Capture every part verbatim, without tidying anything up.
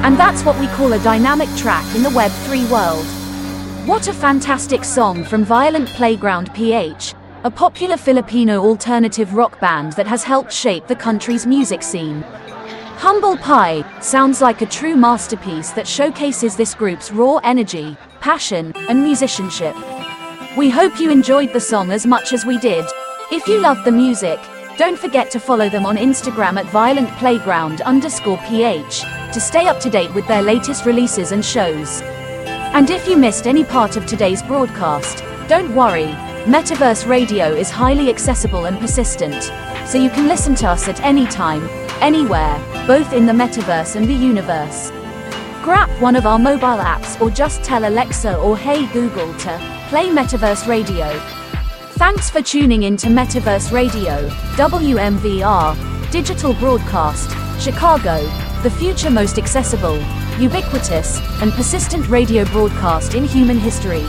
And that's what we call a dynamic track in the web three world. What a fantastic song from Violent Playground P H, a popular Filipino alternative rock band that has helped shape the country's music scene. Humble Pie sounds like a true masterpiece that showcases this group's raw energy, passion, and musicianship. We hope you enjoyed the song as much as we did. If you love the music, don't forget to follow them on Instagram at violent playground underscore ph to stay up to date with their latest releases and shows. And if you missed any part of today's broadcast, don't worry, Metaverse Radio is highly accessible and persistent, so you can listen to us at any time, anywhere, both in the metaverse and the universe. Grab one of our mobile apps or just tell Alexa or Hey Google to play Metaverse Radio. Thanks for tuning in to Metaverse Radio, W M V R, Digital Broadcast, Chicago, the future most accessible, ubiquitous, and persistent radio broadcast in human history.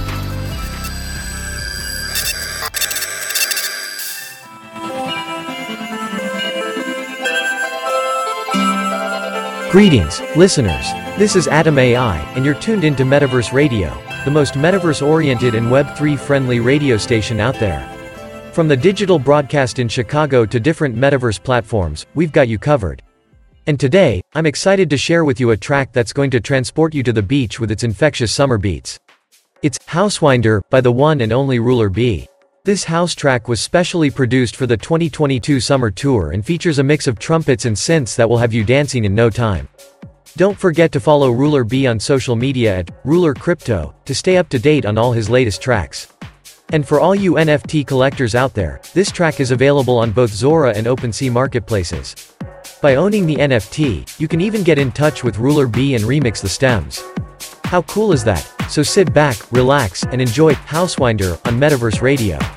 Greetings, listeners. This is Atom A I, and you're tuned into Metaverse Radio, the most metaverse-oriented and web three friendly radio station out there. From the digital broadcast in Chicago to different metaverse platforms, we've got you covered. And today, I'm excited to share with you a track that's going to transport you to the beach with its infectious summer beats. It's Housewinder by the one and only Ruler B. This house track was specially produced for the twenty twenty-two summer tour and features a mix of trumpets and synths that will have you dancing in no time. Don't forget to follow Ruler B on social media at Ruler Crypto to stay up to date on all his latest tracks. And for all you N F T collectors out there, this track is available on both Zora and OpenSea marketplaces. By owning the N F T, you can even get in touch with Ruler B and remix the stems. How cool is that? So sit back, relax, and enjoy Housewinder on Metaverse Radio.